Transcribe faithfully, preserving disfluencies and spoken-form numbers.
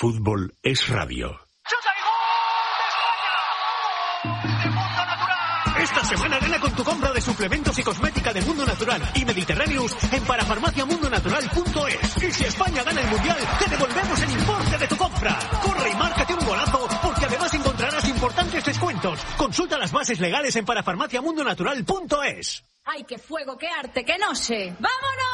fútbol es radio. Esta semana gana con tu compra de suplementos y cosmética de Mundo Natural y Mediterráneos en parafarmacia mundo natural punto es. Y si España gana el Mundial, te devolvemos el importe de tu compra. Corre y márcate un golazo, porque además encontrarás importantes descuentos. Consulta las bases legales en parafarmacia mundo natural punto es. ¡Ay, qué fuego, qué arte, qué noche! ¡Vámonos!